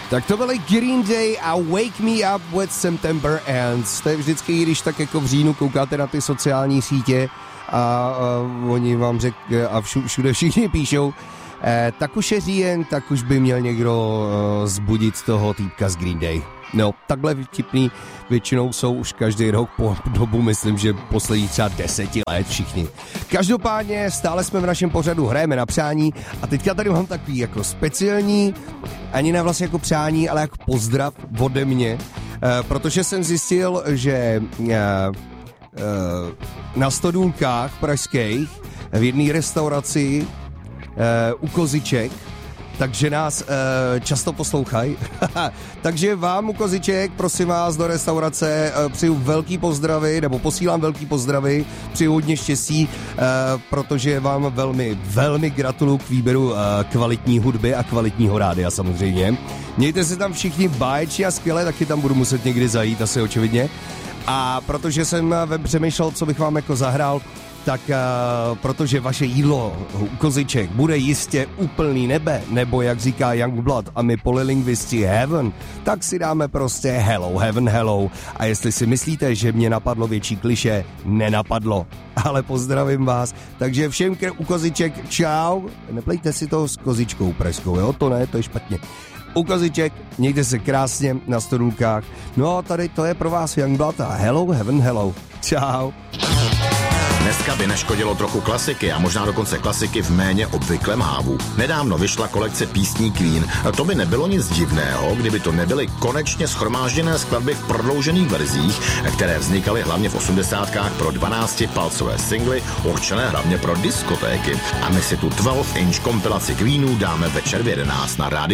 Tak to byly Green Day a Wake Me Up with September Ends. To je vždycky, když tak jako v říjnu koukáte na ty sociální sítě a oni vám a všude všichni píšou, tak už je říjen, tak už by měl někdo zbudit toho týpka z Green Day. No, takhle vtipný většinou jsou už každý rok po dobu, myslím, že poslední třeba 10 let všichni. Každopádně stále jsme v našem pořadu Hrajeme na přání a teďka tady mám takový jako speciální, ani ne vlastně jako přání, ale jako pozdrav ode mě, protože jsem zjistil, že na Stodůlkách pražských v jedné restauraci u Koziček, takže nás často poslouchají. Takže vám u Koziček, prosím vás, do restaurace přeju velký pozdravy, nebo posílám velký pozdravy, přeju hodně štěstí, protože vám velmi, velmi gratuluju k výběru kvalitní hudby a kvalitního rádia samozřejmě. Mějte se tam všichni báječně a skvěle, taky tam budu muset někdy zajít, asi očividně. A protože jsem přemýšlel, co bych vám jako zahrál, tak protože vaše jídlo u Koziček bude jistě úplný nebe, nebo jak říká Youngblood a my polylingvisti heaven, tak si dáme prostě hello, heaven, hello. A jestli si myslíte, že mě napadlo větší klišé, nenapadlo. Ale pozdravím vás. Takže všem u Koziček čau. Neplejte si to s kozičkou pražskou, jo? To ne, to je špatně. U Koziček, mějte se krásně na Stodůlkách. No tady to je pro vás Youngblood a hello, heaven, hello. Čau. Dneska by neškodilo trochu klasiky a možná dokonce klasiky v méně obvyklém hávu. Nedávno vyšla kolekce písní Queen. To by nebylo nic divného, kdyby to nebyly konečně shromážděné skladby v prodloužených verzích, které vznikaly hlavně v 80kách pro 12-palcové singly, určené hlavně pro diskotéky. A my si tu 12-inch kompilaci Queenů dáme večer v 11 na rádiu